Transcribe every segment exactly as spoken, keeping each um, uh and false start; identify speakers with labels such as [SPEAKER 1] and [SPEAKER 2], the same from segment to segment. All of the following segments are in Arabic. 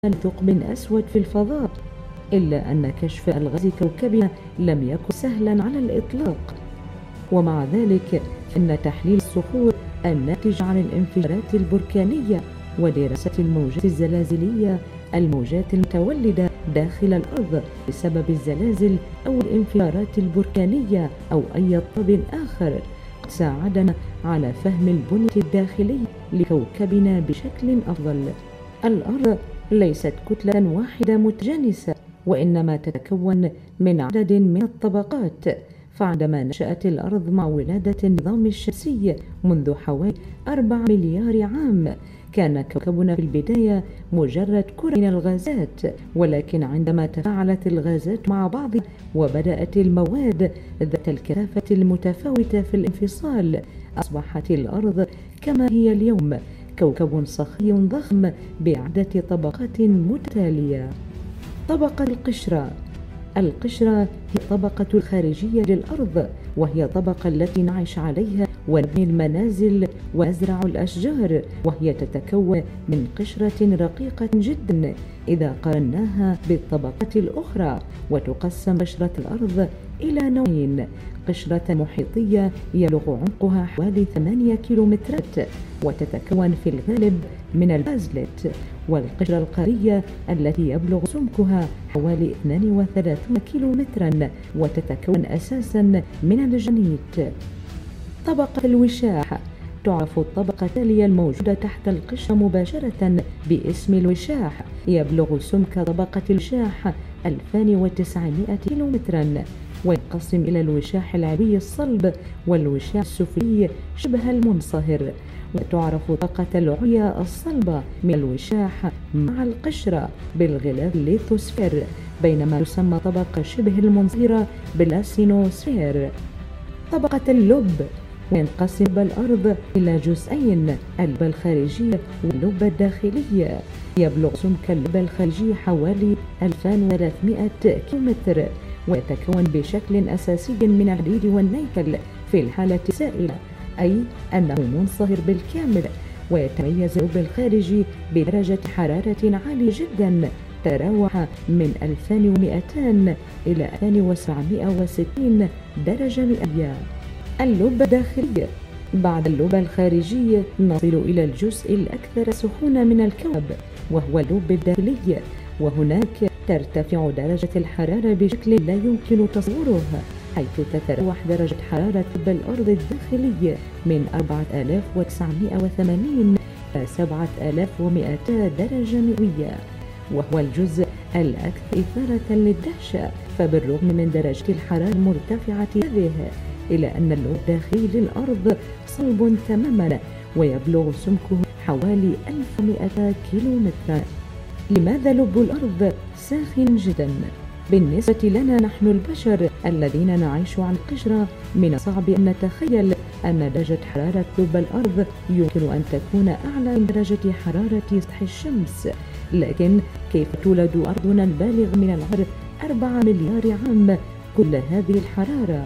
[SPEAKER 1] ثقب أسود في الفضاء، إلا أن كشف ألغاز كوكبنا لم يكن سهلا على الإطلاق. ومع ذلك فإن تحليل الصخور الناتج عن الانفجارات البركانية ودراسة الموجات الزلازلية، الموجات المتولدة داخل الأرض بسبب الزلازل أو الانفجارات البركانية أو أي طب آخر، ساعدنا على فهم البنية الداخلية لكوكبنا بشكل أفضل. الأرض ليست كتلة واحدة متجانسة، وإنما تتكون من عدد من الطبقات. فعندما نشأت الأرض مع ولادة النظام الشمسي منذ حوالي أربعة مليار عام، كان كوكبنا في البداية مجرد كرة من الغازات، ولكن عندما تفاعلت الغازات مع بعض وبدأت المواد ذات الكثافة المتفاوتة في الانفصال، أصبحت الأرض كما هي اليوم، كوكب صخري ضخم بعدة طبقات متتالية. طبقة القشرة. القشرة هي الطبقة الخارجية للأرض، وهي الطبقة التي نعيش عليها ونبني المنازل ونزرع الأشجار، وهي تتكون من قشرة رقيقة جدا إذا قارناها بالطبقات الأخرى. وتقسم قشرة الأرض إلى نوعين: قشرة محيطية يبلغ عمقها حوالي ثمانية كيلومترات وتتكون في الغالب من البازلت، والقشرة القارية التي يبلغ سمكها حوالي اثنين وثلاثين كيلومترا وتتكون أساسا من الجنيت. طبقة الوشاح. تعرف الطبقة التالية الموجودة تحت القشرة مباشرة باسم الوشاح. يبلغ سمك طبقة الوشاح ألفين وتسعمائة كيلومترا، وينقسم إلى الوشاح العلوي الصلب والوشاح السفلي شبه المنصهر. وتعرف الطبقة العليا الصلبة من الوشاح مع القشرة بالغلاف الليثوسفير، بينما تسمى طبقة شبه المنصهرة بالأسينوسفير. طبقة اللب. وينقسم الأرض إلى جزئين: اللب الخارجي واللب الداخلي. يبلغ سمك اللب الخارجي حوالي ألفين وثلاثمائة كيلومتر، ويتكون بشكل أساسي من الحديد والنيكل في الحالة السائلة، أي أنه منصهر بالكامل. ويتميز اللب الخارجي بدرجة حرارة عالية جدا تتراوح من ألفين ومئتين إلى ألفين وسبعمائة وستين درجة مئوية. اللب الداخلي. بعد اللب الخارجي نصل إلى الجزء الأكثر سخونة من الكوكب، وهو اللب الداخلي، وهناك ترتفع درجة الحرارة بشكل لا يمكن تصوره، حيث تتراوح درجة حرارة اللب الأرض الداخلي من أربعة آلاف وتسعمائة وثمانين إلى سبعة آلاف ومئتين درجة مئوية، وهو الجزء الأكثر إثارة للدهشة. فبالرغم من درجة الحرارة المرتفعة هذه، إلى أن اللب الداخلي للأرض صلب تماما ويبلغ سمكه حوالي ألف ومئة كيلومتر. لماذا لب الأرض ساخن جدا؟ بالنسبة لنا نحن البشر الذين نعيش على القشرة، من الصعب أن نتخيل أن درجة حرارة لب الأرض يمكن أن تكون أعلى من درجة حرارة سطح الشمس. لكن كيف تولد أرضنا البالغ من العمر أربعة مليار عام كل هذه الحرارة؟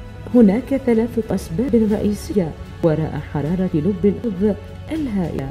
[SPEAKER 1] هناك ثلاثة أسباب رئيسية وراء حرارة لب الأرض الهائلة.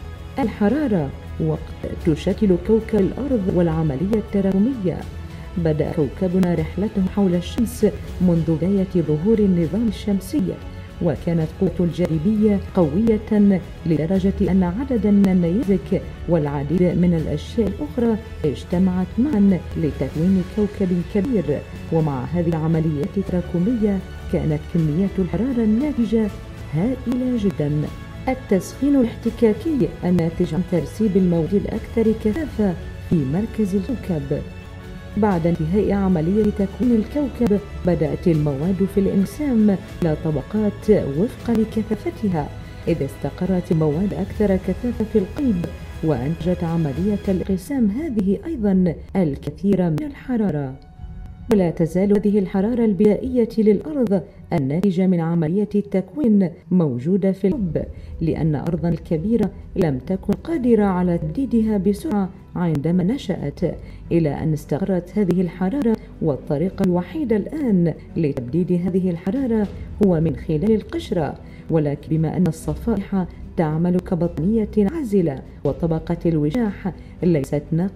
[SPEAKER 1] الحرارة وقت تشكل كوكب الأرض والعملية التراكمية. بدأ كوكبنا رحلته حول الشمس منذ بداية ظهور النظام الشمسي، وكانت قوة الجاذبية قوية لدرجة أن عددا من النيازك والعديد من الأشياء الأخرى اجتمعت معا لتكوين كوكب كبير. ومع هذه العمليات التراكمية كانت كميات الحرارة الناتجة هائلة جدا. التسخين الاحتكاكي الناتج عن ترسيب المواد الأكثر كثافة في مركز الكوكب. بعد انتهاء عملية تكوين الكوكب بدأت المواد في الانقسام إلى طبقات وفقا لكثافتها، إذ استقرت المواد أكثر كثافة في القلب، وأنتجت عملية الانقسام هذه أيضا الكثير من الحرارة. ولا تزال هذه الحرارة البدائية للأرض الناتجة من عملية التكوين موجودة في اللب، لأن أرضا الكبيرة لم تكن قادرة على تبديدها بسرعة عندما نشأت، إلى أن استقرت هذه الحرارة. والطريقة الوحيدة الآن لتبديد هذه الحرارة هو من خلال القشرة، ولكن بما أن الصفائح تعمل كبطانية عازلة العازلة وطبقة الوشاح ليست ناقصة